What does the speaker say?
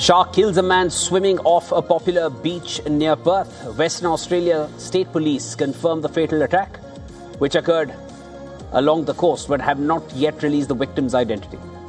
Shark kills a man swimming off a popular beach near Perth. Western Australia State Police confirmed the fatal attack, which occurred along the coast but have not yet released the victim's identity.